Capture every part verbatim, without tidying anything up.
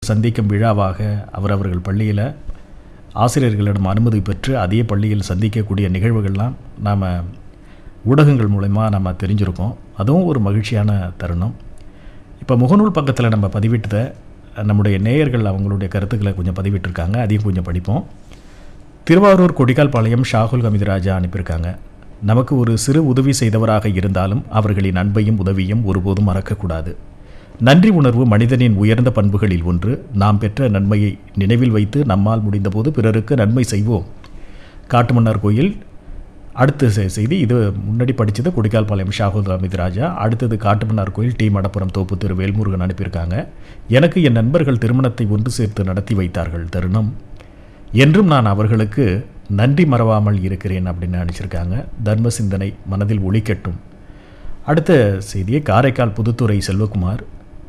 சந்திக்கும் விழாவாக அவரவர்கள் பள்ளியில் ஆசிரியர்களிடம் அனுமதி பெற்று அதே பள்ளியில் சந்திக்கக்கூடிய நிகழ்வுகள்லாம் நாம் ஊடகங்கள் மூலமா நம்ம தெரிஞ்சிருக்கோம். அதுவும் ஒரு மகிழ்ச்சியான தருணம். இப்போ முகநூல் பக்கத்தில் நம்ம பதிவிட்டதை நம்முடைய நேயர்கள் அவங்களுடைய கருத்துக்களை கொஞ்சம் பதிவிட்டிருக்காங்க. அதையும் கொஞ்சம் படிப்போம். திருவாரூர் கொடிக்கால்பாளையம் ஷாகுல் ஹமீதுராஜா அனுப்பியிருக்காங்க. நமக்கு ஒரு சிறு உதவி செய்தவராக இருந்தாலும் அவர்களின் அன்பையும் உதவியும் ஒருபோதும் மறக்கக்கூடாது. நன்றி உணர்வு மனிதனின் உயர்ந்த பண்புகளில் ஒன்று. நாம் பெற்ற நன்மையை நினைவில் வைத்து நம்மால் முடிந்தபோது பிறருக்கு நன்மை செய்வோம். காட்டுமன்னார் கோயில். அடுத்த செய்தி இது முன்னாடி படித்தது கொடிக்கால்பாளையம் ஷாகுல் ஹமீதுராஜா. அடுத்தது காட்டுமன்னார் கோயில் டி மடப்புரம் தோப்பு திரு வேல்முருகன் அனுப்பியிருக்காங்க. எனக்கு என் நண்பர்கள் திருமணத்தை ஒன்று சேர்த்து நடத்தி வைத்தார்கள் தருணம். என்றும் நான் அவர்களுக்கு நன்றி மறவாமல் இருக்கிறேன் அப்படின்னு நினச்சிருக்காங்க. தர்ம சிந்தனை மனதில் ஒளிக்கட்டும். அடுத்த செய்தியை காரைக்கால் புதுத்துறை செல்வகுமார்.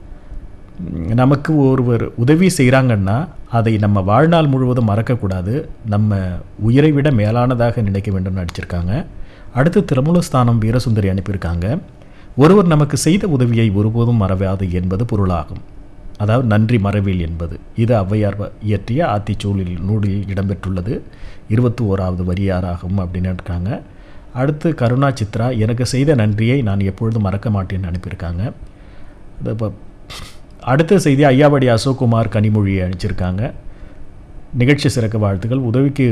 நமக்கு ஒருவர் உதவி செய்கிறாங்கன்னா அதை நம்ம வாழ்நாள் முழுவதும் மறக்கக்கூடாது. நம்ம உயிரை விட மேலானதாக நினைக்க வேண்டும்னு நடிச்சிருக்காங்க. அடுத்து திருமூலஸ்தானம் வீரசுந்தரி அனுப்பியிருக்காங்க. ஒருவர் நமக்கு செய்த உதவியை ஒருபோதும் மறவாது என்பது பொருளாகும். அதாவது நன்றி மறவேல் என்பது. இது ஔவையார் இயற்றிய ஆத்திச்சூழலில் நூலில் இடம்பெற்றுள்ளது. இருபத்தி ஓராவது வரியாராகும் அப்படின்னு இருக்காங்க. அடுத்து கருணா சித்ரா. எனக்கு செய்த நன்றியை நான் எப்பொழுதும் மறக்க மாட்டேன்னு அனுப்பியிருக்காங்க. இப்போ அடுத்த செய்தி ஐயாவடி அசோக்குமார் கனிமொழியை அனுப்பிச்சிருக்காங்க. நிகழ்ச்சி சிறக்க வாழ்த்துக்கள். உதவிக்கு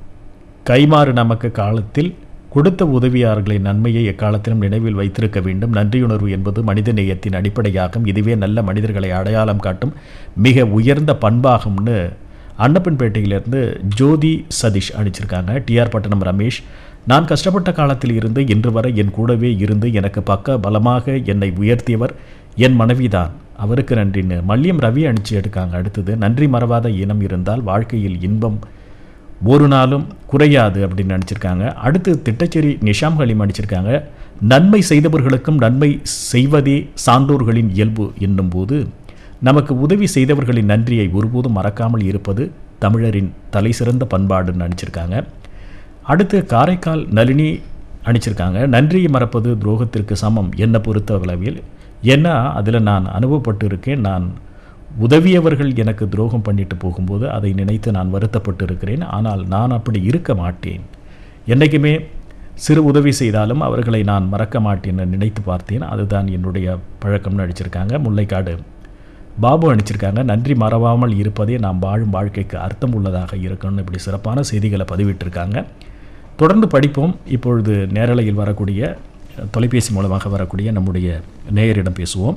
கைமாறு நமக்கு காலத்தில் கொடுத்த உதவியாளர்களின் நன்மையை எக்காலத்திலும் நினைவில் வைத்திருக்க வேண்டும். நன்றியுணர்வு என்பது மனித நேயத்தின் அடிப்படையாகும். இதுவே நல்ல மனிதர்களை அடையாளம் காட்டும் மிக உயர்ந்த பண்பாகும்னு அன்னப்பன்பேட்டையிலிருந்து ஜோதி சதீஷ் அனுப்பிச்சிருக்காங்க. டிஆர் பட்டணம் ரமேஷ். நான் கஷ்டப்பட்ட காலத்தில் இருந்து இன்று வரை என் கூடவே இருந்து எனக்கு பக்க பலமாக என்னை உயர்த்தியவர் என் மனைவிதான். அவருக்கு நன்றின்னு மல்லியம் ரவி அனுப்பிச்சு எடுக்காங்க. அடுத்தது நன்றி மறவாத இனம் இருந்தால் வாழ்க்கையில் இன்பம் ஒரு நாளும் குறையாது அப்படின்னு நினச்சிருக்காங்க. அடுத்து திட்டச்சேரி நிஷாம் ஹலீம் அடிச்சிருக்காங்க. நன்மை செய்தவர்களுக்கும் நன்மை செய்வதே சான்றோர்களின் இயல்பு என்னும் போது நமக்கு உதவி செய்தவர்களின் நன்றியை ஒருபோதும் மறக்காமல் இருப்பது தமிழரின் தலை சிறந்த பண்பாடுன்னு நினச்சிருக்காங்க. அடுத்து காரைக்கால் நளினி அனுப்பிச்சிருக்காங்க. நன்றியை மறப்பது துரோகத்திற்கு சமம் என்னை பொறுத்த அளவில். ஏன்னா அதில் நான் அனுபவப்பட்டு இருக்கேன். நான் உதவியவர்கள் எனக்கு துரோகம் பண்ணிட்டு போகும்போது அதை நினைத்து நான் வருத்தப்பட்டு இருக்கிறேன். ஆனால் நான் அப்படி இருக்க மாட்டேன். என்றைக்குமே சிறு உதவி செய்தாலும் அவர்களை நான் மறக்க மாட்டேன்னு நினைத்து பார்த்தேன். அதுதான் என்னுடைய பழக்கம்னு அடிச்சிருக்காங்க. முல்லைக்காடு பாபு அனுப்பிச்சிருக்காங்க. நன்றி மறவாமல் இருப்பதே நாம் வாழும் வாழ்க்கைக்கு அர்த்தம் உள்ளதாக இருக்கணும்னு இப்படி சிறப்பான செய்திகளை பதிவிட்டிருக்காங்க. தொடர்ந்து படிப்போம். இப்பொழுது நேரலையில் வரக்கூடிய தொலைபேசி மூலமாக வரக்கூடிய நம்முடைய நேயரிடம் பேசுவோம்.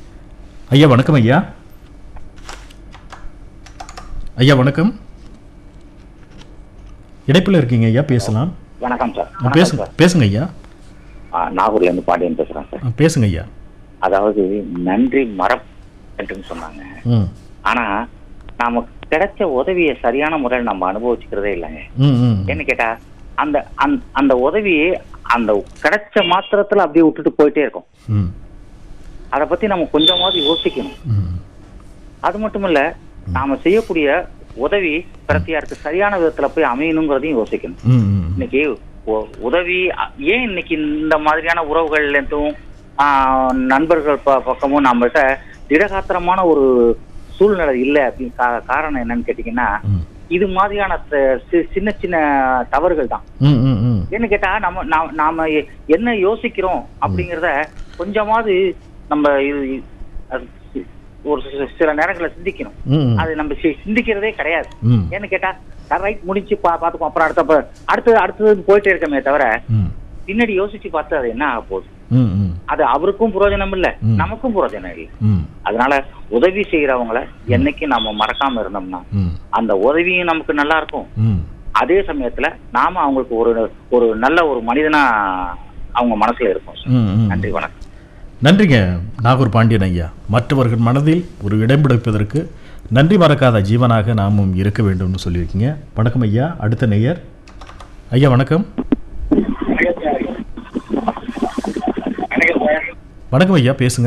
ஐயா வணக்கம். ஐயா ஐயா வணக்கம். இடைப்பில் இருக்கீங்க ஐயா, பேசலாம். வணக்கம் சார். பேசுங்க பேசுங்க ஐயா. நாகூர்ல இருந்து பாண்டியன் பேசுறேன் சார். பேசுங்க ஐயா. அதாவது நன்றி மறப்புன்னு சொன்னாங்க. ஆனா நமக்கு கிடைச்ச உதவியை சரியான முறையில் நம்ம அனுபவிச்சுக்கிறதே இல்லைங்க. என்ன கேட்டா அந்த அந்த உதவியை அந்த கிடைச்ச மாத்திரத்துல அப்படியே விட்டுட்டு போயிட்டே இருக்கும். அதை பத்தி நம்ம கொஞ்சமாவது யோசிக்கணும். அது மட்டும் இல்ல, நாம செய்யக்கூடிய உதவி பிரத்தியாருக்கு சரியான விதத்துல போய் அமையணுங்கிறதையும் யோசிக்கணும். இன்னைக்கு உதவி ஏன் இன்னைக்கு இந்த மாதிரியான உறவுகள்ல இருந்தும் நண்பர்கள் பக்கமும் நம்மகிட்ட திடகாத்திரமான ஒரு சூழ்நிலை இல்லை அப்படின்னு காரணம் என்னன்னு கேட்டீங்கன்னா இது மாதிரியான சின்ன சின்ன தவறுகள் தான். என்ன கேட்டா நம்ம நாம என்ன யோசிக்கிறோம் அப்படிங்கிறத கொஞ்சமாவது நம்ம ஒரு சில நேரங்களை சிந்திக்கணும். அது நம்ம சிந்திக்கிறதே கிடையாது. ஏன்னு கேட்டா ரைட் முடிச்சு பாத்துக்கோ, அப்புறம் அடுத்த அடுத்தது அடுத்தது போயிட்டே இருக்கமே தவிர பின்னாடி யோசிச்சு பார்த்து அது என்ன ஆக போகுது. அது அவருக்கும் பிரயோஜனம் இல்ல, நமக்கும் பிரயோஜனம் இல்லை. அதனால உதவி செய்யறவங்கள என்னைக்கு நம்ம மறக்காம இருந்தோம்னா அந்த உதவியும் நமக்கு நல்லா இருக்கும். அதே சமயத்துல நாம அவங்களுக்கு ஒரு ஒரு நல்ல ஒரு மனிதனா அவங்க மனசுல இருக்கும். நன்றி, வணக்கம். நன்றிங்க நாகூர் பாண்டியன் ஐயா. மற்றவர்கள் மனதில் ஒரு இடம் பிடிப்பதற்கு நன்றி மறக்காத ஜீவனாக நாமும் இருக்க வேண்டும்னு சொல்லியிருக்கீங்க. வணக்கம் ஐயா. அடுத்த நேயர். ஐயா வணக்கம். வணக்கம் ஐயா, பேசுங்க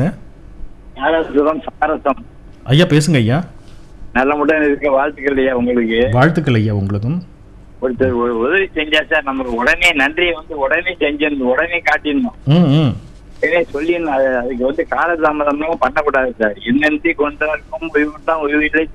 ஐயா. பேசுங்க ஐயா. நல்ல முடன் இருக்க வாழ்த்துக்கள் ஐயா. உங்களுக்கு வாழ்த்துக்கள் ஐயா. உங்களுக்கும் ஒருத்தர் ஒரு உதவி செஞ்சா சார் நமக்கு உடனே நன்றியை வந்து உடனே செஞ்சிடணும், உடனே காட்டிடணும். ஏனே சொல்லி அதுக்கு வந்து காலதாமதமும் பண்ணக்கூடாது சார். என்என்சி கொண்டாருக்கும் உயிர் தான் உயிரிழை